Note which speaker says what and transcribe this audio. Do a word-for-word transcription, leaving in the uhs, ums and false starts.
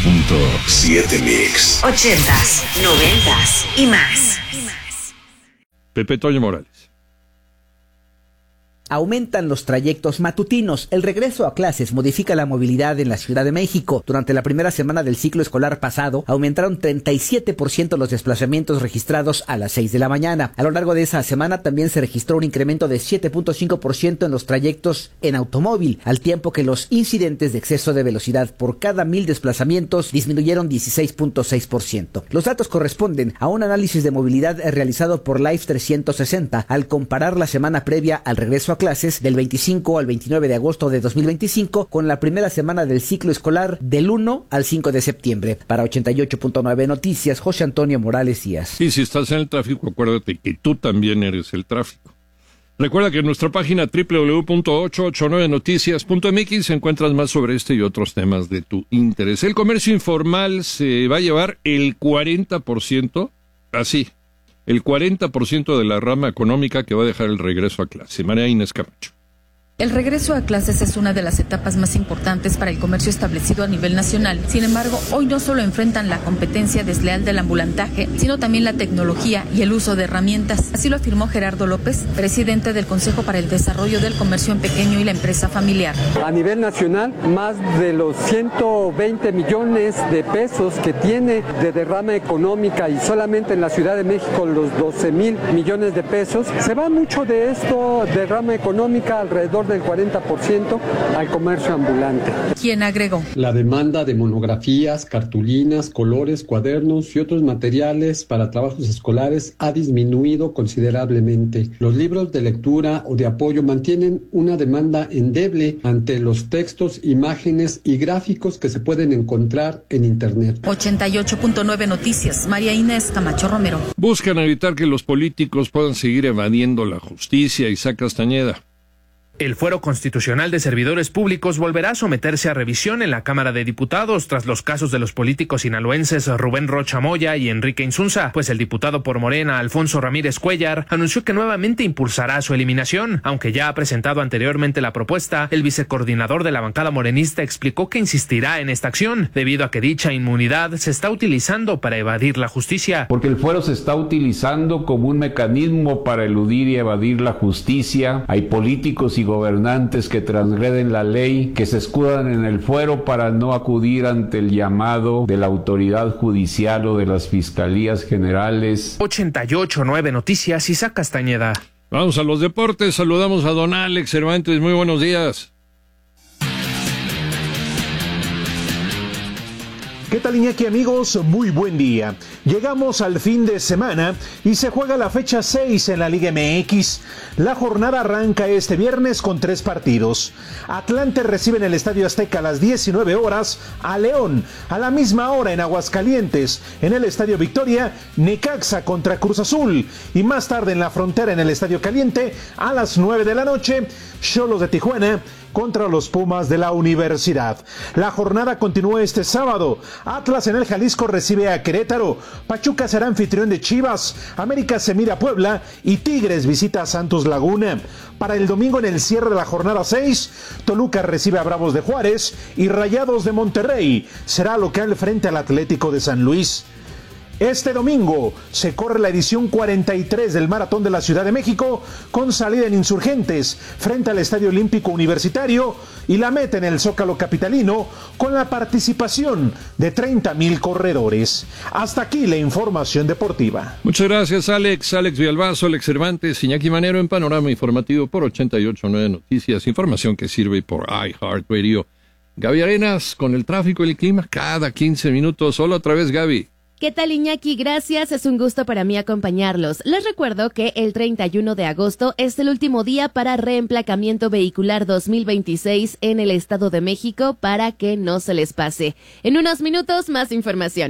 Speaker 1: punto siete Mix.
Speaker 2: Ochentas, noventas y más.
Speaker 3: Pepe Toño Morales.
Speaker 4: Aumentan los trayectos matutinos. El regreso a clases modifica la movilidad en la Ciudad de México. Durante la primera semana del ciclo escolar pasado, aumentaron treinta y siete por ciento los desplazamientos registrados a las seis de la mañana. A lo largo de esa semana también se registró un incremento de siete punto cinco por ciento en los trayectos en automóvil, al tiempo que los incidentes de exceso de velocidad por cada mil desplazamientos disminuyeron dieciséis punto seis por ciento. Los datos corresponden a un análisis de movilidad realizado por Life trescientos sesenta al comparar la semana previa al regreso a clases del veinticinco al veintinueve de agosto de dos mil veinticinco con la primera semana del ciclo escolar del uno al cinco de septiembre. Para ochenta y ocho punto nueve Noticias, José Antonio Morales Díaz.
Speaker 3: Y si estás en el tráfico, acuérdate que tú también eres el tráfico. Recuerda que en nuestra página doble u doble u doble u punto ochocientos ochenta y nueve noticias punto m x encuentras más sobre este y otros temas de tu interés. El comercio informal se va a llevar el cuarenta por ciento, así, el cuarenta por ciento de la rama económica que va a dejar el regreso a clase. María Inés Camacho.
Speaker 5: El regreso a clases es una de las etapas más importantes para el comercio establecido a nivel nacional. Sin embargo, hoy no solo enfrentan la competencia desleal del ambulantaje, sino también la tecnología y el uso de herramientas. Así lo afirmó Gerardo López, presidente del Consejo para el Desarrollo del Comercio en Pequeño y la Empresa Familiar.
Speaker 6: A nivel nacional, más de los ciento veinte millones de pesos que tiene de derrama económica y solamente en la Ciudad de México los doce mil millones de pesos, se va mucho de esto, derrama económica, alrededor del cuarenta por ciento al comercio ambulante.
Speaker 5: Quien agregó:
Speaker 6: La demanda de monografías, cartulinas, colores, cuadernos y otros materiales para trabajos escolares ha disminuido considerablemente. Los libros de lectura o de apoyo mantienen una demanda endeble ante los textos, imágenes y gráficos que se pueden encontrar en Internet.
Speaker 5: ochenta y ocho punto nueve Noticias, María Inés Camacho Romero.
Speaker 3: Buscan evitar que los políticos puedan seguir evadiendo la justicia. Isaac Castañeda.
Speaker 7: El Fuero Constitucional de Servidores Públicos volverá a someterse a revisión en la Cámara de Diputados tras los casos de los políticos sinaloenses Rubén Rocha Moya y Enrique Insunza, pues el diputado por Morena, Alfonso Ramírez Cuellar, anunció que nuevamente impulsará su eliminación. Aunque ya ha presentado anteriormente la propuesta, el vicecoordinador de la bancada morenista explicó que insistirá en esta acción, debido a que dicha inmunidad se está utilizando para evadir la justicia.
Speaker 8: Porque el fuero se está utilizando como un mecanismo para eludir y evadir la justicia. Hay políticos y gobernantes que transgreden la ley, que se escudan en el fuero para no acudir ante el llamado de la autoridad judicial o de las fiscalías generales.
Speaker 7: ochenta y ocho punto nueve Noticias, Isaac Castañeda.
Speaker 3: Vamos a los deportes, saludamos a don Alex Cervantes, muy buenos días.
Speaker 9: ¿Qué tal, Iñaki, amigos? Muy buen día. Llegamos al fin de semana y se juega la fecha seis en la Liga M X. La jornada arranca este viernes con tres partidos. Atlante recibe en el Estadio Azteca a las diecinueve horas a León. A la misma hora en Aguascalientes, en el Estadio Victoria, Necaxa contra Cruz Azul. Y más tarde en la Frontera, en el Estadio Caliente, a las nueve de la noche, Xolos de Tijuana contra los Pumas de la Universidad. La jornada continúa este sábado. Atlas en el Jalisco recibe a Querétaro. Pachuca será anfitrión de Chivas. América se mira a Puebla y Tigres visita a Santos Laguna. Para el domingo, en el cierre de la jornada seis, Toluca recibe a Bravos de Juárez y Rayados de Monterrey será local frente al Atlético de San Luis. Este domingo se corre la edición cuarenta y tres del Maratón de la Ciudad de México, con salida en Insurgentes frente al Estadio Olímpico Universitario y la meta en el Zócalo capitalino con la participación de treinta mil corredores. Hasta aquí la información deportiva.
Speaker 3: Muchas gracias, Alex. Alex Villalbazo, Alex Cervantes, Iñaki Manero en Panorama Informativo por ochenta y ocho punto nueve Noticias. Información que sirve por iHeartRadio. Gaby Arenas con el tráfico y el clima cada quince minutos. Hola otra vez, Gaby.
Speaker 10: ¿Qué tal, Iñaki? Gracias, es un gusto para mí acompañarlos. Les recuerdo que el treinta y uno de agosto es el último día para reemplacamiento vehicular dos mil veintiséis en el Estado de México para que no se les pase. En unos minutos, más información.